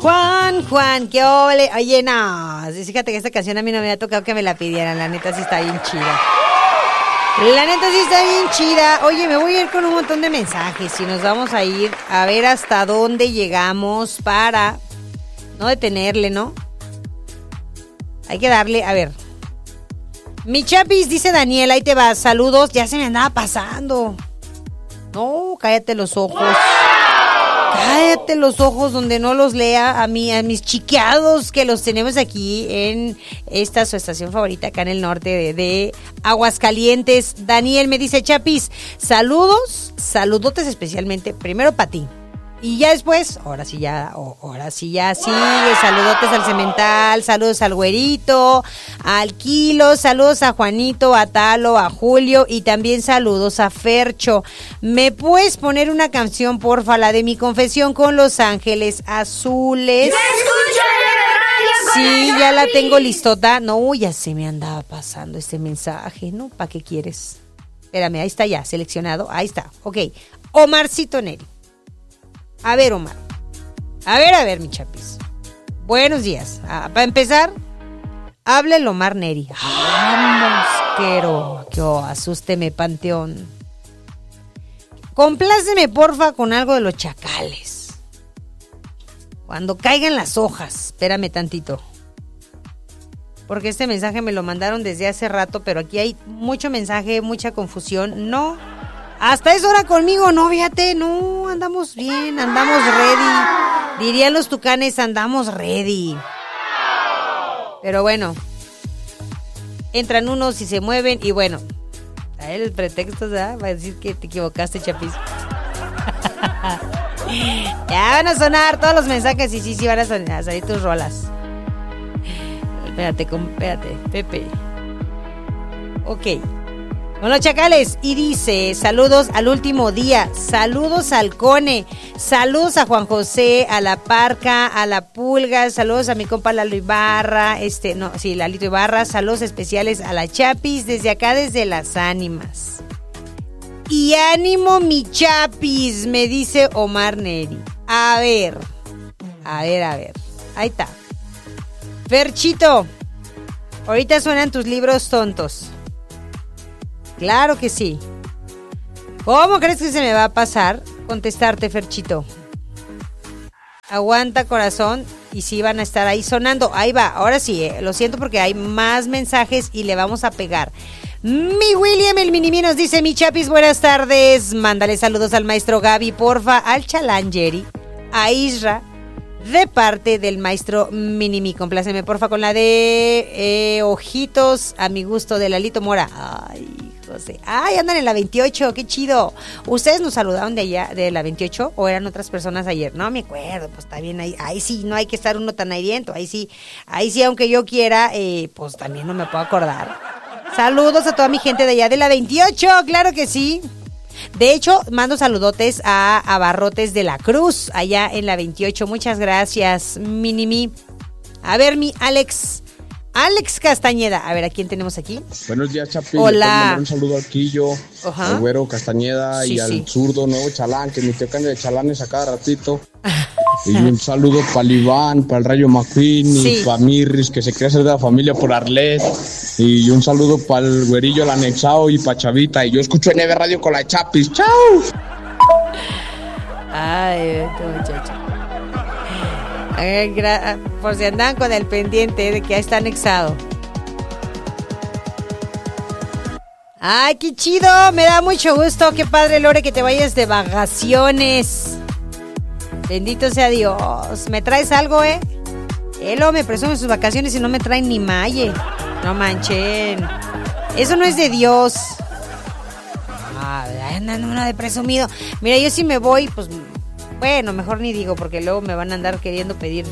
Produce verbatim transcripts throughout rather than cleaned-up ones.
Juan, Juan, qué ole. Oye, no, fíjate que esta canción a mí no me había tocado que me la pidieran. La neta sí está bien chida. La neta sí está bien chida. Oye, me voy a ir con un montón de mensajes y nos vamos a ir a ver hasta dónde llegamos para no detenerle, ¿no? Hay que darle, a ver. Mi chapis, dice Daniel, ahí te vas. Saludos, ya se me andaba pasando. No, cállate los ojos. ¡Wow! Cállate los ojos donde no los lea a mí, a mis chiqueados que los tenemos aquí en esta su estación favorita acá en el norte de, de Aguascalientes. Daniel me dice, Chapis, saludos, saludotes especialmente, primero para ti. Y ya después, ahora sí ya, oh, ahora sí ya sigue, saludotes al Cemental, saludos al Güerito, al Kilo, saludos a Juanito, a Talo, a Julio y también saludos a Fercho. ¿Me puedes poner una canción, porfa, la de Mi Confesión con Los Ángeles Azules? ¡Ya escucho la radio! Sí, ya la tengo listota. No, ya se me andaba pasando este mensaje, ¿no? ¿Para qué quieres? Espérame, ahí está ya, seleccionado, ahí está, ok. Omarcito Neri. A ver, Omar. A ver, a ver, mi chapis. Buenos días. Ah, para empezar, habla el Omar Neri. ¡Ah, mosquero! ¡Qué oh, asústeme, Panteón! Compláceme, porfa, con algo de los Chacales. Cuando caigan las hojas. Espérame tantito. Porque este mensaje me lo mandaron desde hace rato, pero aquí hay mucho mensaje, mucha confusión. No... Hasta es hora conmigo, no, fíjate, no, andamos bien, andamos ready. Dirían los tucanes, andamos ready. Pero bueno, entran unos y se mueven y bueno, a él el pretexto, ¿verdad? Va a decir que te equivocaste, Chapis. Ya van a sonar todos los mensajes y sí, sí van a, sonar, a salir tus rolas. Espérate, espérate, Pepe. Ok. Con los Chacales y dice, saludos al último día, saludos al Cone, saludos a Juan José, a la Parca, a la Pulga, saludos a mi compa Lalo Ibarra, este, no, sí, Lalito Ibarra, saludos especiales a la Chapis, desde acá, desde Las Ánimas. Y ánimo mi Chapis, me dice Omar Neri. A ver, a ver, a ver, ahí está. Ferchito, ahorita suenan tus libros tontos. Claro que sí. ¿Cómo crees que se me va a pasar contestarte, Ferchito? Aguanta, corazón, y sí van a estar ahí sonando. Ahí va, ahora sí, eh. Lo siento porque hay más mensajes y le vamos a pegar. Mi William, el Minimi, nos dice, mi Chapis, buenas tardes. Mándale saludos al maestro Gaby, porfa, al Chalangeri, a Isra, de parte del maestro Minimi. Compláceme, porfa, con la de eh, Ojitos, a mi gusto, de Lalito Mora. Ay, José. Ay, andan en la veintiocho, qué chido. ¿Ustedes nos saludaron de allá, de la veintiocho, o eran otras personas ayer? No me acuerdo, pues está bien, ahí, ahí sí, no hay que estar uno tan airiento, ahí sí, ahí sí, aunque yo quiera, eh, pues también no me puedo acordar. Saludos a toda mi gente de allá de la veintiocho, claro que sí. De hecho, mando saludotes a, a Barrotes de la Cruz, allá en la veintiocho. Muchas gracias, Minimi. A ver, mi Alex... Alex Castañeda, a ver, ¿a quién tenemos aquí? Buenos días, Chapi. Hola. Un saludo al Quillo, Ajá. al Güero Castañeda Sí, y al sí. zurdo Nuevo Chalán, que mi tío cambia de chalanes a cada ratito. Y un saludo para el Iván, para el Rayo McQueen Sí. y para Mirris, que se quiere hacer de la familia por Arlet. Y un saludo para el Güerillo, el Anexado y para Chavita. Y yo escucho N B Radio con la Chapis. ¡Chao! Ay, este muchacho. Ay, gra- Por si andan con el pendiente de que ya está anexado. Ay, qué chido, me da mucho gusto, qué padre, Lore, que te vayas de vacaciones. Bendito sea Dios. ¿Me traes algo, eh? Elo me presume sus vacaciones y no me traen ni malle. No manchen. Eso no es de Dios. Ah, andan uno de presumido. Mira, yo si me voy, pues... Bueno, mejor ni digo, porque luego me van a andar queriendo pedir.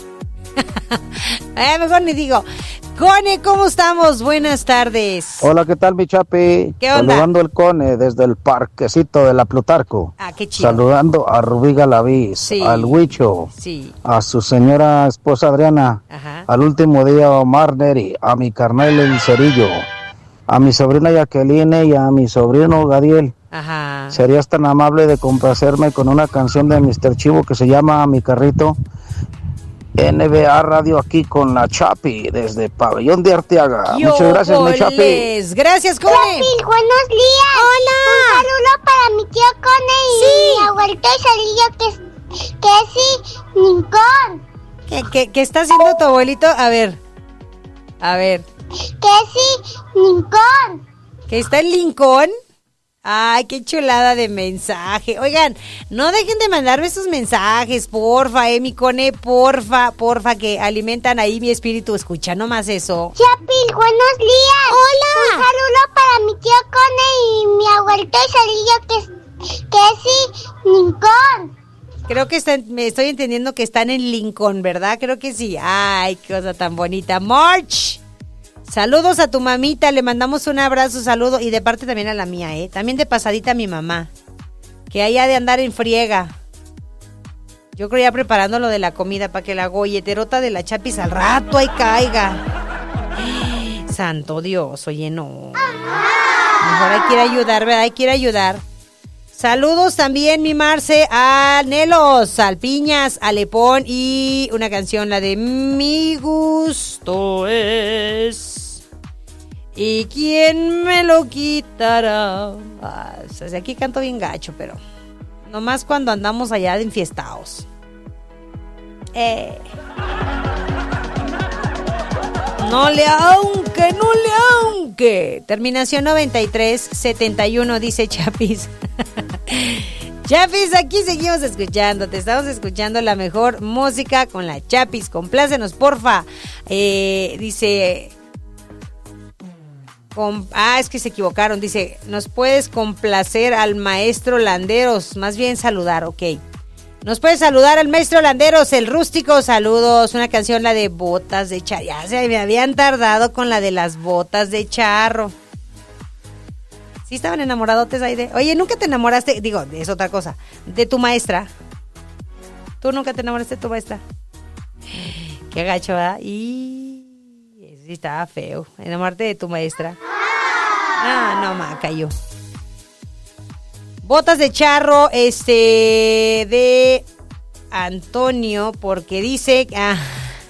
eh, mejor ni digo. Cone, ¿cómo estamos? Buenas tardes. Hola, ¿qué tal, mi Chapi? ¿Qué onda? Saludando al Cone desde el parquecito de la Plutarco. Ah, qué chido. Saludando a Rubí Galaviz, Sí. al Huicho, Sí. a su señora esposa Adriana, Ajá. al último día Omar Neri, a mi carnal El Cerillo, a mi sobrina Jacqueline y a mi sobrino Gadiel. Ajá. ¿Serías tan amable de complacerme con una canción de mister Chivo que se llama Mi Carrito? N B A Radio aquí con la Chapi desde Pabellón de Arteaga. Yo, Muchas gracias, mi Chapi. goles. Gracias, Cone. Chapi, buenos días. Hola. Un saludo para mi tío Cone y Sí. mi abuelito Solillo, que es, que es sí, Lincoln. ¿Qué, qué, qué está haciendo tu abuelito? A ver. A ver. Que es sí, Lincoln. ¿Que está en Lincoln? Ay, qué chulada de mensaje. Oigan, no dejen de mandarme esos mensajes, porfa, eh, mi Cone, porfa, porfa, que alimentan ahí mi espíritu. Escucha nomás eso. Chapi, buenos días. Hola. Un saludo para mi tío Cone y mi abuelito Solillo, que es, que es sí, Lincoln. Creo que están, me estoy entendiendo que están en Lincoln, ¿verdad? Creo que sí. Ay, qué cosa tan bonita. March. Saludos a tu mamita, le mandamos un abrazo, saludo, y de parte también a la mía, ¿eh? También de pasadita a mi mamá, que ahí ha de andar en friega. Yo creo ya preparando lo de la comida para que la golleterota de la Chapis al rato ahí caiga. Santo Dios, oye, no. Mejor hay que ir a ayudar, ¿verdad? Hay que ir a ayudar. Saludos también, mi Marce, a Nelos, al Piñas, a Lepón y una canción, la de Mi gusto es. ¿Y quién me lo quitará? Ah, o sea, aquí canto bien gacho, pero nomás cuando andamos allá de enfiestados. Eh. No le aunque, no le aunque. Terminación noventa y tres setenta y uno, dice Chapis. Chapis, aquí seguimos escuchando. Te estamos escuchando la mejor música con la Chapis. Complácenos, porfa. Eh, dice... Com, ah, es que se equivocaron. Dice, ¿nos puedes complacer al maestro Landeros? Más bien saludar, ok. Nos puede saludar al maestro Landeros, el rústico, saludos, una canción, la de botas de charro, ya se me habían tardado con la de las botas de charro. ¿Sí estaban enamoradotes ahí de? Oye, ¿nunca te enamoraste? Digo, es otra cosa, de tu maestra. ¿Tú nunca te enamoraste de tu maestra? Qué gacho, ¿verdad? Y... sí estaba feo, enamorarte de tu maestra. Ah, no, ma, cayó. Botas de charro, este, de Antonio, porque dice, ah,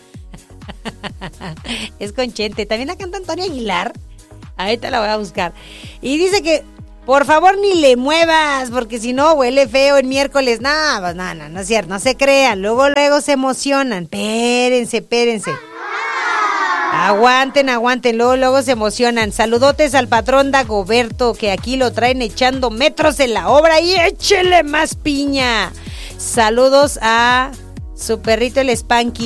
es con Chente, también la canta Antonio Aguilar, ahorita la voy a buscar, y dice que, por favor ni le muevas, porque si no huele feo el miércoles, no, pues no, no, no es cierto, no se crean, luego, luego se emocionan, espérense, espérense. Aguanten, aguanten, luego, luego se emocionan. Saludotes al patrón Dagoberto, que aquí lo traen echando metros en la obra y échele más piña. Saludos a su perrito el Spanky.